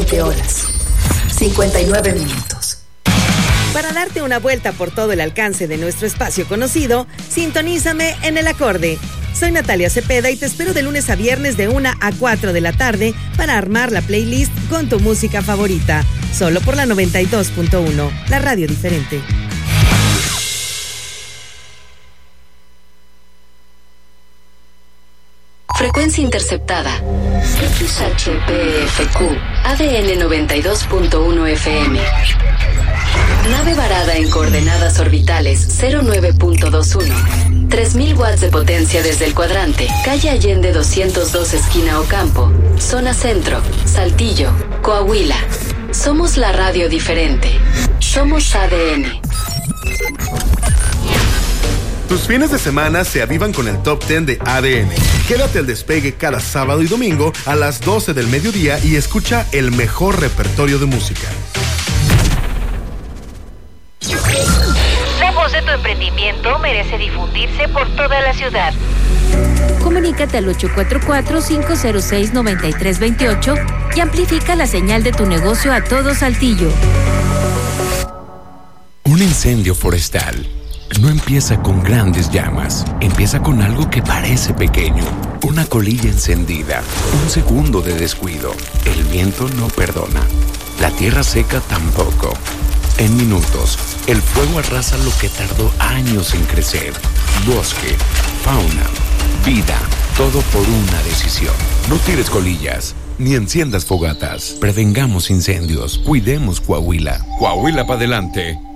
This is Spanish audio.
7 horas, 59 minutos. Para darte una vuelta por todo el alcance de nuestro espacio conocido, sintonízame en El Acorde. Soy Natalia Cepeda y te espero de lunes a viernes de 1 a 4 de la tarde para armar la playlist con tu música favorita. Solo por la 92.1, la radio diferente. Frecuencia interceptada. XHPFQ, ADN 92.1 FM. Nave varada en coordenadas orbitales 09.21. 3000 watts de potencia desde el cuadrante. Calle Allende 202, esquina Ocampo. Zona Centro, Saltillo, Coahuila. Somos la radio diferente. Somos ADN. Tus fines de semana se avivan con el Top 10 de ADN. Quédate al despegue cada sábado y domingo a las 12 del mediodía y escucha el mejor repertorio de música. La voz de tu emprendimiento merece difundirse por toda la ciudad. Comunícate al 844-506-9328 y amplifica la señal de tu negocio a todo Saltillo. Un incendio forestal no empieza con grandes llamas, empieza con algo que parece pequeño, una colilla encendida, un segundo de descuido. El viento no perdona, la tierra seca tampoco. En minutos, el fuego arrasa lo que tardó años en crecer. Bosque, fauna, vida, todo por una decisión. No tires colillas, ni enciendas fogatas. Prevengamos incendios, cuidemos Coahuila. Coahuila para adelante.